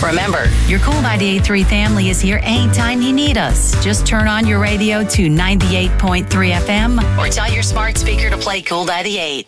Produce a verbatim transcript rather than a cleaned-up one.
Remember, your Cool ninety-eight point three family is here anytime you need us. Just turn on your radio to ninety-eight point three F M or tell your smart speaker to play Cool ninety-eight.